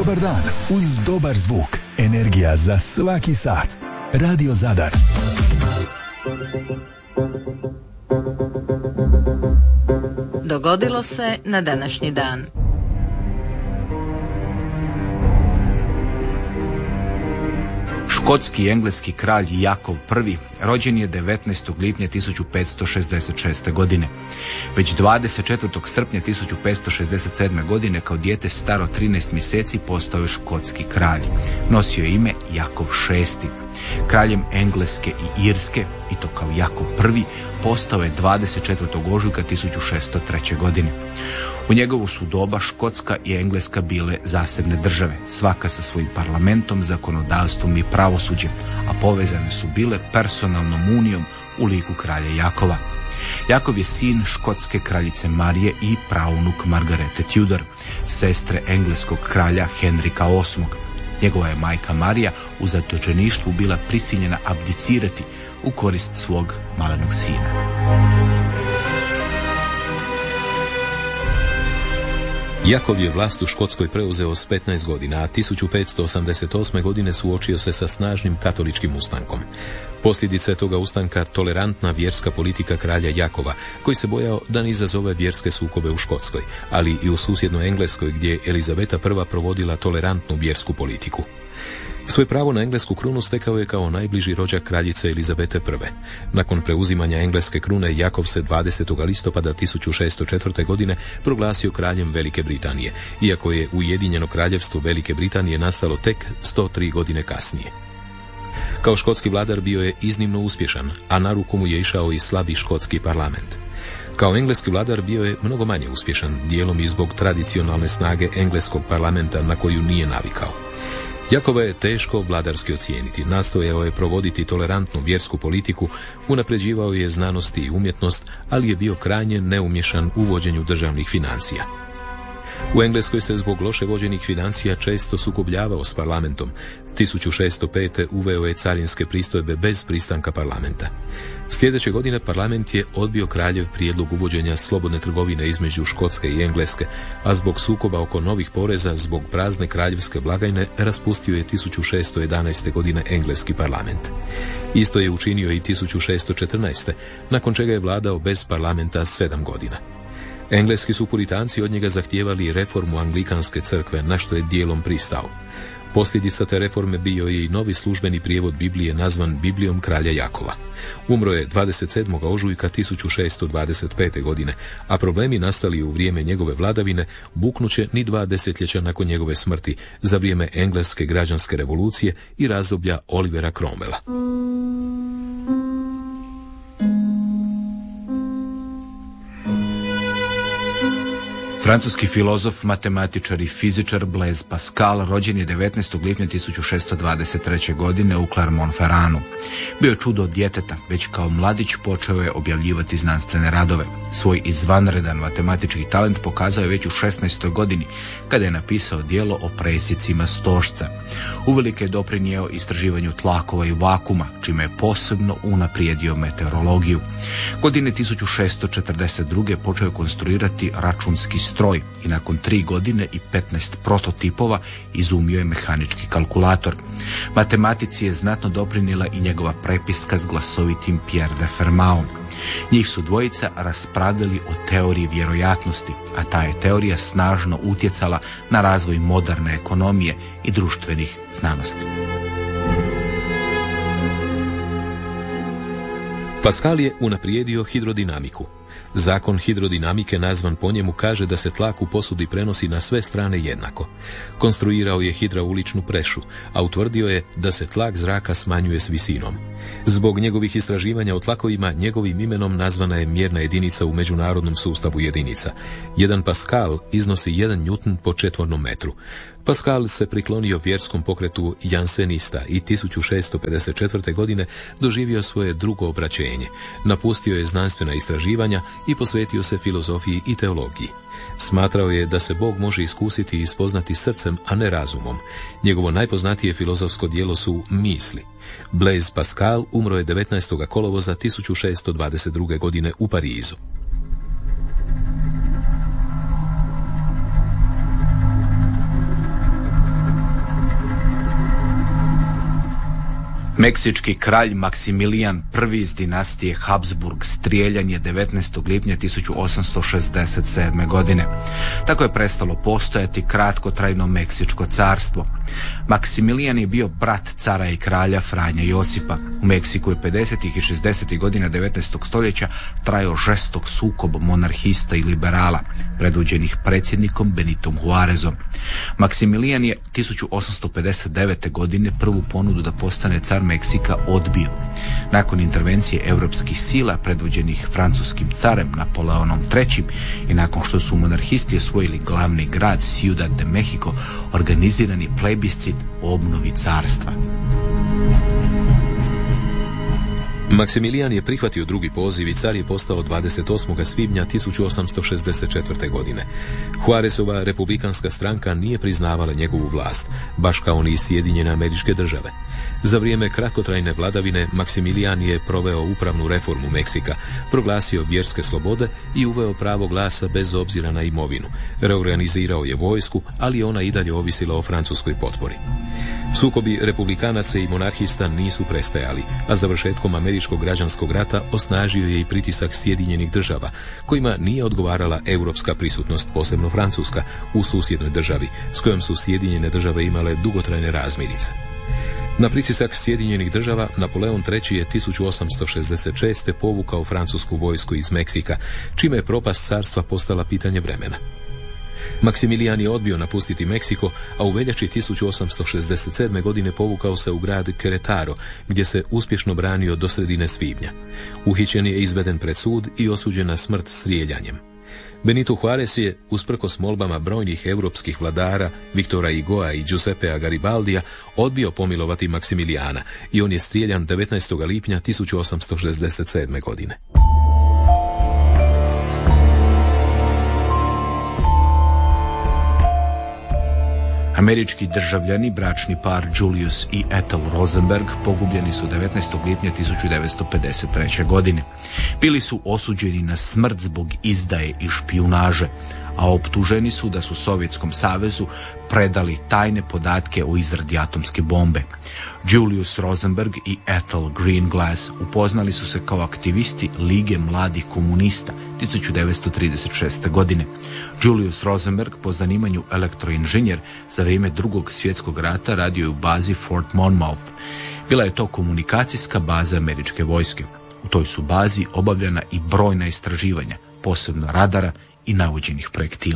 Dobar dan uz dobar zvuk. Energija za svaki sat. Radio Zadar. Dogodilo se na današnji dan. Škotski i engleski kralj Jakov I rođen je 19. lipnja 1566. godine. Već 24. srpnja 1567. godine kao dijete staro 13 mjeseci postao je škotski kralj. Nosio je ime Jakov VI. Kraljem Engleske i Irske, i to kao Jakov I, postao je 24. ožujka 1603. godine. U njegovu su doba Škotska i Engleska bile zasebne države, svaka sa svojim parlamentom, zakonodavstvom i pravosuđem, a povezane su bile personalnom unijom u liku kralja Jakova. Jakov je sin škotske kraljice Marije i praunuk Margarete Tudor, sestre engleskog kralja Henrika VIII. Njegova je majka Marija u zatočeništvu bila prisiljena abdicirati u korist svog malenog sina. Jakov je vlast u Škotskoj preuzeo s 15 godina, a 1588. godine suočio se sa snažnim katoličkim ustankom. Posljedice toga ustanka tolerantna vjerska politika kralja Jakova, koji se bojao da ne izazove vjerske sukobe u Škotskoj, ali i u susjednoj Engleskoj gdje je Elizabeta I provodila tolerantnu vjersku politiku. Svoje pravo na englesku krunu stekao je kao najbliži rođak kraljice Elizabete I. Nakon preuzimanja engleske krune, Jakov se 20. listopada 1604. godine proglasio kraljem Velike Britanije, iako je Ujedinjeno kraljevstvo Velike Britanije nastalo tek 103 godine kasnije. Kao škotski vladar bio je iznimno uspješan, a na ruku mu je išao i slabi škotski parlament. Kao engleski vladar bio je mnogo manje uspješan, dijelom i zbog tradicionalne snage engleskog parlamenta na koju nije navikao. Jakova je teško vladarski ocijeniti, nastojao je provoditi tolerantnu vjersku politiku, unapređivao je znanost i umjetnost, ali je bio krajnje neumješan u vođenju državnih financija. U Engleskoj se zbog loše vođenih financija često sukobljavao s parlamentom. 1605. uveo je carinske pristojbe bez pristanka parlamenta. Sljedeće godine parlament je odbio kraljev prijedlog uvođenja slobodne trgovine između Škotske i Engleske, a zbog sukoba oko novih poreza zbog prazne kraljevske blagajne raspustio je 1611. godine engleski parlament. Isto je učinio i 1614. nakon čega je vladao bez parlamenta 7 godina. Engleski su puritanci od njega zahtijevali reformu anglikanske crkve, na što je dijelom pristao. Posljedica te reforme bio je i novi službeni prijevod Biblije nazvan Biblijom kralja Jakova. Umro je 27. ožujka 1625. godine, a problemi nastali u vrijeme njegove vladavine buknuće ni 2 desetljeća nakon njegove smrti, za vrijeme engleske građanske revolucije i razdoblja Olivera Cromwella. Francuski filozof, matematičar i fizičar Blaise Pascal rođen je 19. lipnja 1623. godine u Clermont-Ferranu. Bio je čudo od djeteta, već kao mladić počeo je objavljivati znanstvene radove. Svoj izvanredan matematički talent pokazao je već u 16. godini, kada je napisao djelo o presjecima stožca. Uvelike je doprinijeo istraživanju tlakova i vakuma, čime je posebno unaprijedio meteorologiju. Godine 1642. počeo je konstruirati računski stroj i nakon 3 godine i 15 prototipova izumio je mehanički kalkulator. Matematici je znatno doprinijela i njegova prepiska s glasovitim Pierre de Fermatom. Njih su dvojica raspravljali o teoriji vjerojatnosti, a ta je teorija snažno utjecala na razvoj moderne ekonomije i društvenih znanosti. Pascal je unaprijedio hidrodinamiku. Zakon hidrodinamike nazvan po njemu kaže da se tlak u posudi prenosi na sve strane jednako. Konstruirao je hidrauličnu prešu, a utvrdio je da se tlak zraka smanjuje s visinom. Zbog njegovih istraživanja o tlakovima, njegovim imenom nazvana je mjerna jedinica u međunarodnom sustavu jedinica. 1 Pascal iznosi 1 Newton po četvornom metru. Pascal se priklonio vjerskom pokretu jansenista i 1654. godine doživio svoje drugo obraćenje. Napustio je znanstvena istraživanja i posvetio se filozofiji i teologiji. Smatrao je da se Bog može iskusiti i spoznati srcem, a ne razumom. Njegovo najpoznatije filozofsko djelo su Misli. Blaise Pascal umro je 19. kolovoza 1622. godine u Parizu. Meksički kralj Maksimilijan I iz dinastije Habsburg strijeljan je 19. lipnja 1867. godine. Tako je prestalo postojati kratkotrajno Meksičko carstvo. Maksimilijan je bio brat cara i kralja Franje Josipa. U Meksiku je 50. i 60. godina 19. stoljeća trajao žestok sukob monarhista i liberala, predvođenih predsjednikom Benitom Juarezom. Maksimilijan je 1859. godine prvu ponudu da postane car Meksika odbio. Nakon intervencije europskih sila predvođenih francuskim carem Napoleonom III i nakon što su monarhisti osvojili glavni grad Ciudad de Mexico, organizirani plebiscit o obnovi carstva. Maksimilijan je prihvatio drugi poziv i car je postao 28. svibnja 1864. godine. Juarezova republikanska stranka nije priznavala njegovu vlast, baš kao ni Sjedinjene Američke Države. Za vrijeme kratkotrajne vladavine Maksimilijan je proveo upravnu reformu Meksika, proglasio vjerske slobode i uveo pravo glasa bez obzira na imovinu. Reorganizirao je vojsku, ali ona i dalje ovisila o francuskoj potpori. Sukobi republikanaca i monarhista nisu prestajali, a završetkom Američkog građanskog rata osnažio je i pritisak Sjedinjenih Država, kojima nije odgovarala europska prisutnost, posebno Francuska, u susjednoj državi, s kojom su Sjedinjene Države imale dugotrajne razmirice. Na pritisak Sjedinjenih Država Napoleon III je 1866. povukao francusku vojsku iz Meksika, čime je propast carstva postala pitanje vremena. Maksimilijan je odbio napustiti Meksiko, a u veljači 1867. godine povukao se u grad Querétaro, gdje se uspješno branio do sredine svibnja. Uhićen je izveden pred sud i osuđen na smrt strijeljanjem. Benito Juarez je, usprkos molbama brojnih europskih vladara, Viktora Hugoa i Giuseppea Garibaldija, odbio pomilovati Maksimilijana i on je strijeljan 19. lipnja 1867. godine. Američki državljani, bračni par Julius i Ethel Rosenberg, pogubljeni su 19. lipnja 1953. godine. Bili su osuđeni na smrt zbog izdaje i špijunaže, a optuženi su da su Sovjetskom savezu predali tajne podatke o izradi atomske bombe. Julius Rosenberg i Ethel Greenglass upoznali su se kao aktivisti Lige mladih komunista 1936. godine. Julius Rosenberg, po zanimanju elektroinženjer, za vrijeme Drugog svjetskog rata radio je u bazi Fort Monmouth. Bila je to komunikacijska baza američke vojske. U toj su bazi obavljena i brojna istraživanja, posebno radara i navođenih projektila.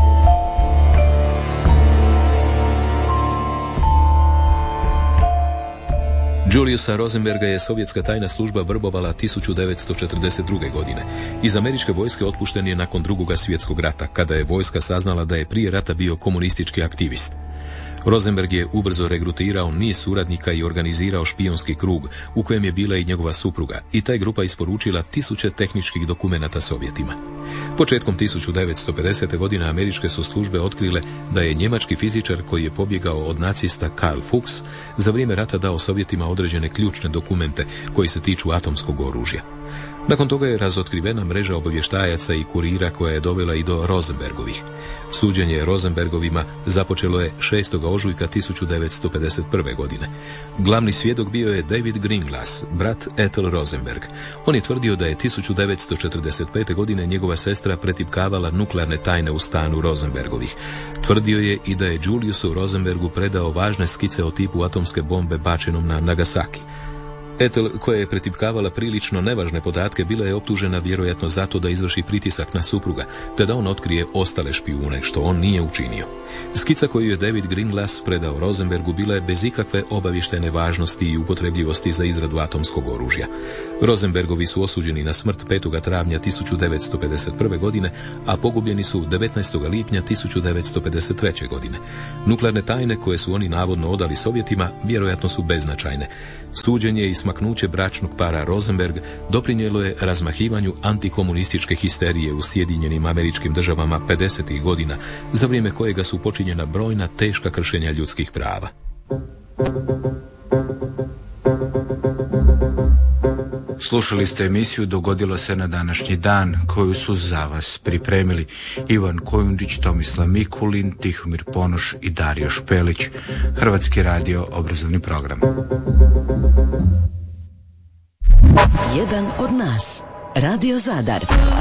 Juliusa Rosenberga je sovjetska tajna služba vrbovala 1942. godine. Iz američke vojske otpušten je nakon Drugog svjetskog rata, kada je vojska saznala da je prije rata bio komunistički aktivist. Rosenberg je ubrzo regrutirao niz suradnika i organizirao špijunski krug, u kojem je bila i njegova supruga, i ta je grupa isporučila tisuće tehničkih dokumenata Sovjetima. Početkom 1950. godine američke su službe otkrile da je njemački fizičar koji je pobjegao od nacista Karl Fuchs za vrijeme rata dao Sovjetima određene ključne dokumente koji se tiču atomskog oružja. Nakon toga je razotkrivena mreža obavještajaca i kurira koja je dovela i do Rosenbergovih. Suđenje Rosenbergovima započelo je 6. ožujka 1951. godine. Glavni svjedok bio je David Greenglass, brat Ethel Rosenberg. On je tvrdio da je 1945. godine njegova sestra pretipkavala nuklearne tajne u stanu Rosenbergovih. Tvrdio je i da je Juliusu Rosenbergu predao važne skice o tipu atomske bombe bačenom na Nagasaki. Ethel, koja je pretipkavala prilično nevažne podatke, bila je optužena vjerojatno zato da izvrši pritisak na supruga, te da on otkrije ostale špijune, što on nije učinio. Skica koju je David Greenglass predao Rosenbergu bila je bez ikakve obavještajne važnosti i upotrebljivosti za izradu atomskog oružja. Rosenbergovi su osuđeni na smrt 5. travnja 1951. godine, a pogubljeni su 19. lipnja 1953. godine. Nuklearne tajne koje su oni navodno odali Sovjetima vjerojatno su beznačajne. Suđenje i smaknuće bračnog para Rosenberg doprinijelo je razmahivanju antikomunističke histerije u Sjedinjenim Američkim Državama 50. godina, za vrijeme kojega su počinjena brojna teška kršenja ljudskih prava. Slušali ste emisiju Dogodilo se na današnji dan, koju su za vas pripremili Ivan Kojundić, Tomislav Mikulin, Tihomir Ponoš i Dario Špelić. Hrvatski radio, obrazovni program. jedan od nas. Radio Zadar.